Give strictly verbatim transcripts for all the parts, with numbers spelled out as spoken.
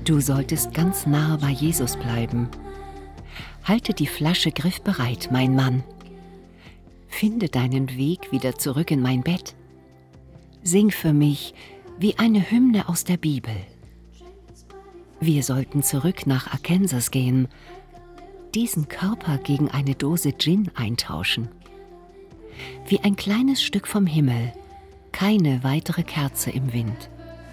Du solltest ganz nah bei Jesus bleiben. Halte die Flasche griffbereit, mein Mann. Finde deinen Weg wieder zurück in mein Bett. Sing für mich wie eine Hymne aus der Bibel. Wir sollten zurück nach Arkansas gehen, diesen Körper gegen eine Dose Gin eintauschen. Wie ein kleines Stück vom Himmel, keine weitere Kerze im Wind.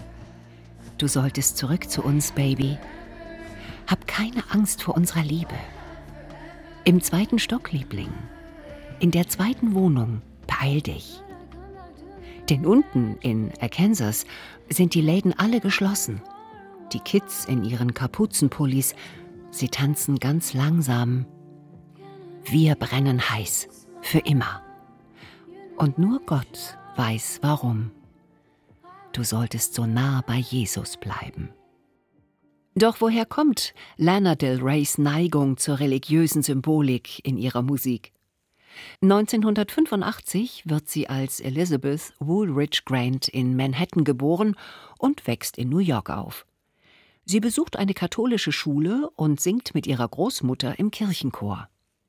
Du solltest zurück zu uns, Baby. Hab keine Angst vor unserer Liebe. Im zweiten Stock, Liebling. In der zweiten Wohnung. Beeil dich. Denn unten in Arkansas sind die Läden alle geschlossen. Die Kids in ihren Kapuzenpullis, sie tanzen ganz langsam. Wir brennen heiß. Für immer. Und nur Gott weiß, warum. Du solltest so nah bei Jesus bleiben. Doch woher kommt Lana Del Reys Neigung zur religiösen Symbolik in ihrer Musik? neunzehnhundertfünfundachtzig wird sie als Elizabeth Woolridge Grant in Manhattan geboren und wächst in New York auf. Sie besucht eine katholische Schule und singt mit ihrer Großmutter im Kirchenchor.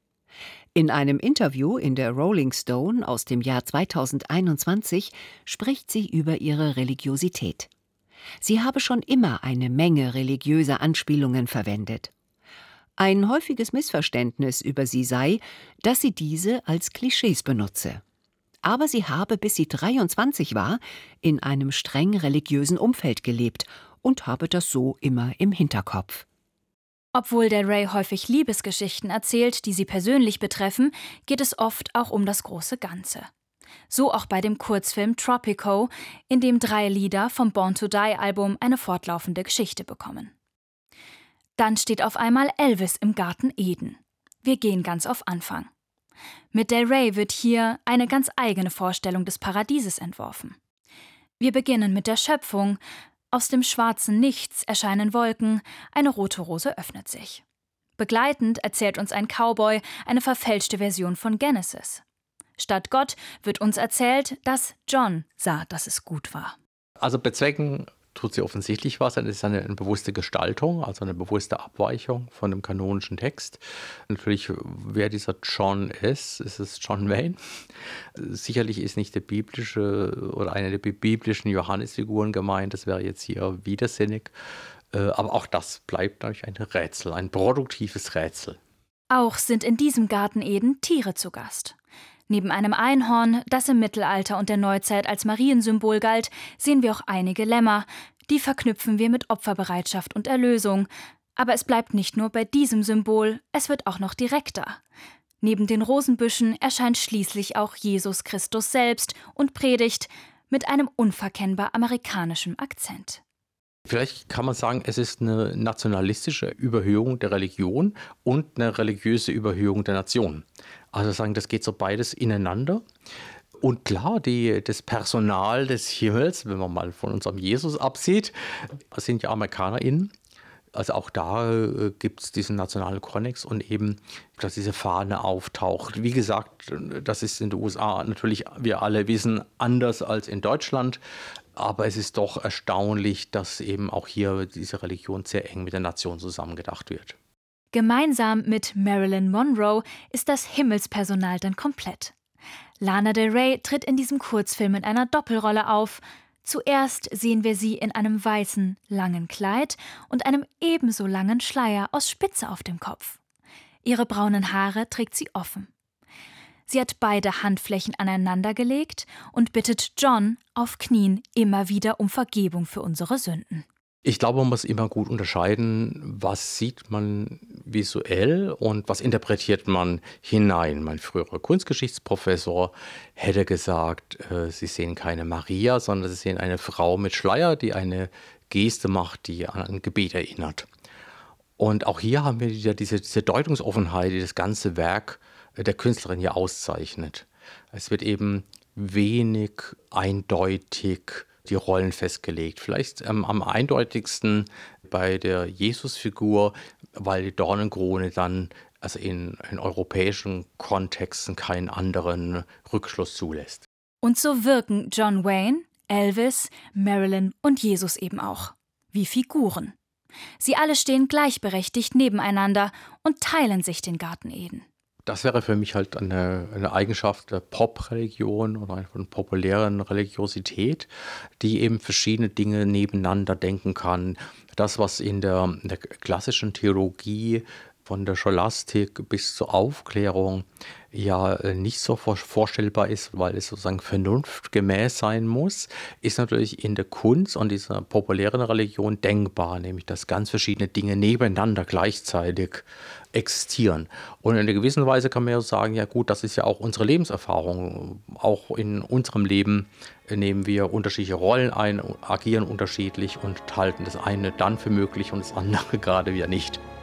In einem Interview in der Rolling Stone aus dem Jahr zweitausendeinundzwanzig spricht sie über ihre Religiosität. Sie habe schon immer eine Menge religiöser Anspielungen verwendet. Ein häufiges Missverständnis über sie sei, dass sie diese als Klischees benutze. Aber sie habe, bis sie dreiundzwanzig war, in einem streng religiösen Umfeld gelebt und habe das so immer im Hinterkopf. Obwohl Del Rey häufig Liebesgeschichten erzählt, die sie persönlich betreffen, geht es oft auch um das große Ganze. So auch bei dem Kurzfilm Tropico, in dem drei Lieder vom Born to Die-Album eine fortlaufende Geschichte bekommen. Dann steht auf einmal Elvis im Garten Eden. Wir gehen ganz auf Anfang. Mit Del Rey wird hier eine ganz eigene Vorstellung des Paradieses entworfen. Wir beginnen mit der Schöpfung. Aus dem schwarzen Nichts erscheinen Wolken, eine rote Rose öffnet sich. Begleitend erzählt uns ein Cowboy eine verfälschte Version von Genesis. Statt Gott wird uns erzählt, dass John sah, dass es gut war. Also bezwecken tut sie offensichtlich was. Es ist eine, eine bewusste Gestaltung, also eine bewusste Abweichung von dem kanonischen Text. Natürlich, wer dieser John ist, ist es John Wayne. Sicherlich ist nicht der biblische oder eine der biblischen Johannesfiguren gemeint. Das wäre jetzt hier widersinnig. Aber auch das bleibt natürlich ein Rätsel, ein produktives Rätsel. Auch sind in diesem Garten Eden Tiere zu Gast. Neben einem Einhorn, das im Mittelalter und der Neuzeit als Mariensymbol galt, sehen wir auch einige Lämmer. Die verknüpfen wir mit Opferbereitschaft und Erlösung. Aber es bleibt nicht nur bei diesem Symbol, es wird auch noch direkter. Neben den Rosenbüschen erscheint schließlich auch Jesus Christus selbst und predigt mit einem unverkennbar amerikanischen Akzent. Vielleicht kann man sagen, es ist eine nationalistische Überhöhung der Religion und eine religiöse Überhöhung der Nation. Also sagen, das geht so beides ineinander. Und klar, die, das Personal des Himmels, wenn man mal von unserem Jesus absieht, sind ja AmerikanerInnen. Also auch da äh, gibt es diesen nationalen Konnex und eben, dass diese Fahne auftaucht. Wie gesagt, das ist in den U S A natürlich, wir alle wissen, anders als in Deutschland. Aber es ist doch erstaunlich, dass eben auch hier diese Religion sehr eng mit der Nation zusammengedacht wird. Gemeinsam mit Marilyn Monroe ist das Himmelspersonal dann komplett. Lana Del Rey tritt in diesem Kurzfilm in einer Doppelrolle auf. Zuerst sehen wir sie in einem weißen, langen Kleid und einem ebenso langen Schleier aus Spitze auf dem Kopf. Ihre braunen Haare trägt sie offen. Sie hat beide Handflächen aneinandergelegt und bittet John auf Knien immer wieder um Vergebung für unsere Sünden. Ich glaube, man muss immer gut unterscheiden, was sieht man visuell und was interpretiert man hinein. Mein früherer Kunstgeschichtsprofessor hätte gesagt, äh, Sie sehen keine Maria, sondern Sie sehen eine Frau mit Schleier, die eine Geste macht, die an ein Gebet erinnert. Und auch hier haben wir wieder diese, diese Deutungsoffenheit, die das ganze Werk der Künstlerin hier auszeichnet. Es wird eben wenig eindeutig die Rollen festgelegt. Vielleicht ähm, am eindeutigsten bei der Jesusfigur, weil die Dornenkrone dann also in, in europäischen Kontexten keinen anderen Rückschluss zulässt. Und so wirken John Wayne, Elvis, Marilyn und Jesus eben auch wie Figuren. Sie alle stehen gleichberechtigt nebeneinander und teilen sich den Garten Eden. Das wäre für mich halt eine, eine Eigenschaft der Pop-Religion oder von populären Religiosität, die eben verschiedene Dinge nebeneinander denken kann. Das, was in der, in der klassischen Theologie von der Scholastik bis zur Aufklärung ja nicht so vorstellbar ist, weil es sozusagen vernunftgemäß sein muss, ist natürlich in der Kunst und dieser populären Religion denkbar, nämlich dass ganz verschiedene Dinge nebeneinander gleichzeitig existieren. Und in einer gewissen Weise kann man ja sagen, ja gut, das ist ja auch unsere Lebenserfahrung. Auch in unserem Leben nehmen wir unterschiedliche Rollen ein, agieren unterschiedlich und halten das eine dann für möglich und das andere gerade wieder nicht.